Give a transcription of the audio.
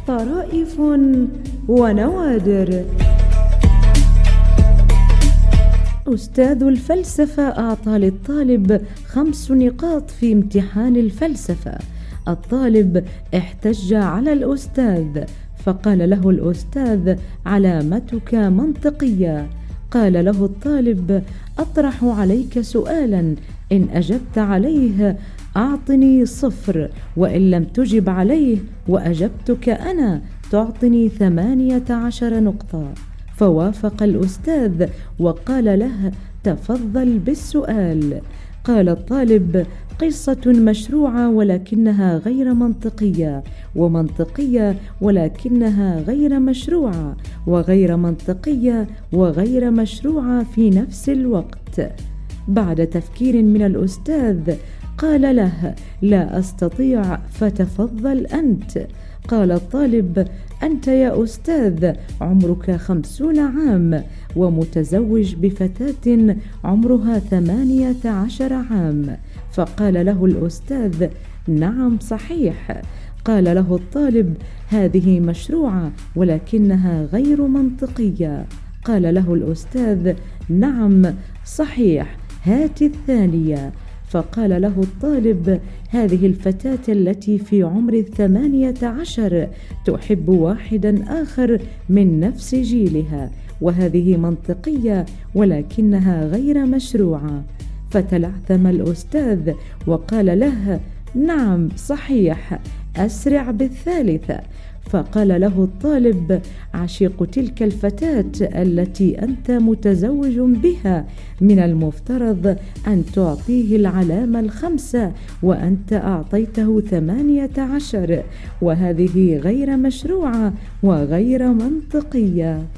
طرائف ونوادر. أستاذ الفلسفة أعطى للطالب 5 نقاط في امتحان الفلسفة. الطالب احتج على الأستاذ، فقال له الأستاذ: علامتك منطقية. قال له الطالب: أطرح عليك سؤالا، إن أجبت عليه أعطني 0، وإن لم تجب عليه وأجبتك أنا تعطني 18 نقطة. فوافق الأستاذ وقال له: تفضل بالسؤال. قال الطالب: قصة مشروعة ولكنها غير منطقية، ومنطقية ولكنها غير مشروعة، وغير منطقية وغير مشروعة في نفس الوقت. بعد تفكير من الأستاذ قال له: لا أستطيع، فتفضل أنت. قال الطالب: أنت يا أستاذ عمرك 50 عام، ومتزوج بفتاة عمرها 18 عام. فقال له الأستاذ: نعم صحيح. قال له الطالب: هذه مشروعة ولكنها غير منطقية. قال له الأستاذ: نعم صحيح، هات الثانية. فقال له الطالب: هذه الفتاة التي في عمر 18 تحب واحدا آخر من نفس جيلها، وهذه منطقية ولكنها غير مشروعة. فتلعثم الأستاذ وقال له: نعم صحيح، أسرع بالثالثة. فقال له الطالب: عشيق تلك الفتاة التي أنت متزوج بها من المفترض أن تعطيه العلامة 5، وأنت أعطيته 18، وهذه غير مشروعة وغير منطقية.